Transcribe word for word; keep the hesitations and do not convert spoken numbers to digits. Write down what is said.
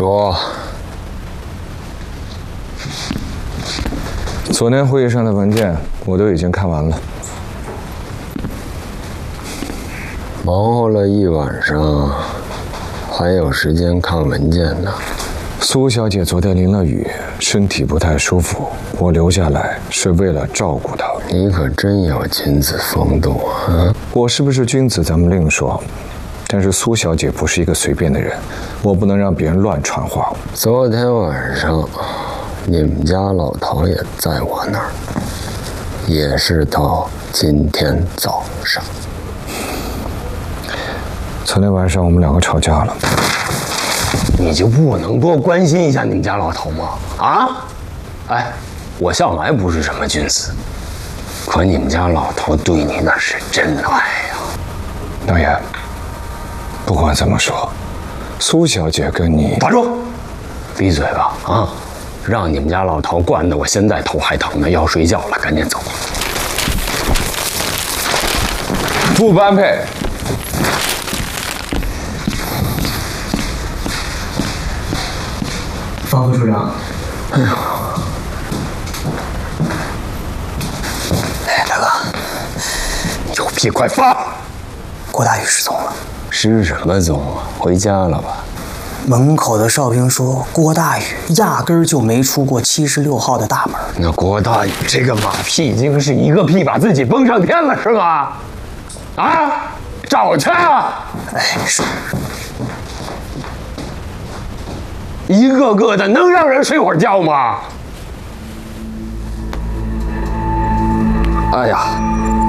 说， 昨天会议上的文件我都已经看完了。 忙活了一晚上，还有时间看文件呢。 苏小姐昨天淋了雨，身体不太舒服，我留下来是为了照顾她。 你可真有君子风度啊！ 我是不是君子，咱们另说。但是苏小姐不是一个随便的人，我不能让别人乱传话。 昨天晚上，你们家老陶也在我那儿，也是到今天早上。 昨天晚上我们两个吵架了。 你就不能多关心一下你们家老头吗？啊？哎，我向来不是什么君子，可你们家老头对你那是真爱呀！ 导演，不管怎么说，苏小姐跟你…… 打住！闭嘴吧！啊，让你们家老头惯得我现在头还疼呢，要睡觉了，赶紧走。 副班配。 方副处长，哎呦， 哎，大哥，有屁快放！ 郭大宇失踪了。 失什么踪啊？回家了吧？ 门口的哨兵说，郭大宇压根儿就没出过七十六号的大门。 那郭大宇这个马屁精是一个屁把自己崩上天了是吗？啊，找去啊！ 哎，是。 一个个的能让人睡会儿觉吗？哎呀，